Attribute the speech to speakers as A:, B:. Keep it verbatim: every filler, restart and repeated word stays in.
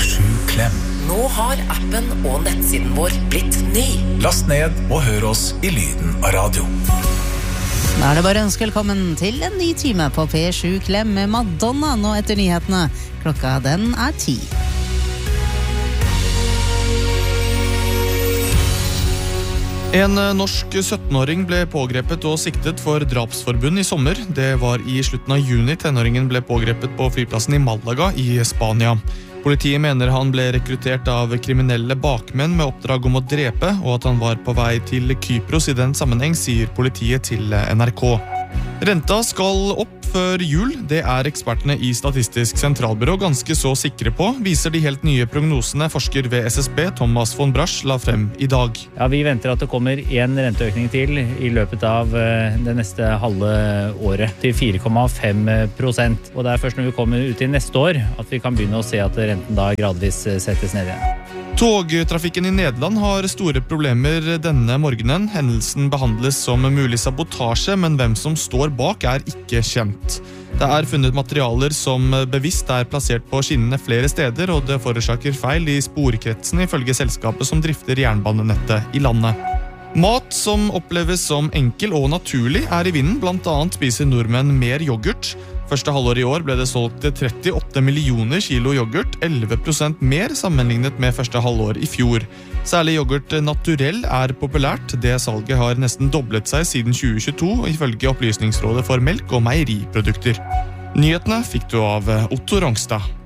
A: sju Klem.
B: Nå har appen og nettsiden vår blitt ny.
A: Last ned og hør oss i lyden av radio.
C: Da er det bare ønske velkommen til en ny time på P sju Klem med Madonna nå etter nyhetene. Klokka den er ti.
D: En norsk syttenåring ble pågrepet og siktet for drapsforbund i sommer. Det var i slutten av juni tenåringen ble pågrepet på flyplassen i Malaga i Spania. Politiet mener han ble rekruttert av kriminelle bakmenn med oppdrag om å drepe, og at han var på vei til Kypros i den sammenheng, sier politiet til N R K. Renta skal opp før jul. Det er ekspertene i Statistisk sentralbyrå ganske så sikre på, viser de helt nye prognosene forsker ved S S B Thomas von Brasch la frem i dag.
E: Ja, vi venter at det kommer en renteøkning til i løpet av det neste halve året til fire komma fem prosent. Og det er først når vi kommer ut i neste år at vi kan begynne å se at renten da gradvis settes ned igjen.
D: Togtrafikken i Nederland har store problemer denne morgenen. Hendelsen behandles som mulig sabotasje, men hvem som står bak er ikke kjent. Det er funnet materialer som bevisst er plassert på skinnene flere steder, og det forårsaker feil i sporkretsen ifølge selskapet som drifter jernbanenettet i landet. Mat som oppleves som enkel og naturlig er i vinden, blant annet spiser nordmenn mer yoghurt. Første halvår i år ble det solgt trettiåtte millioner kilo yoghurt, elleve prosent mer sammenlignet med første halvår i fjor. Særlig yoghurt naturell er populært. Det salget har nesten doblet seg siden tjue tjueto, ifølge Opplysningsrådet for melk- og meieriprodukter. Nyhetene fikk du av Otto Rongstad.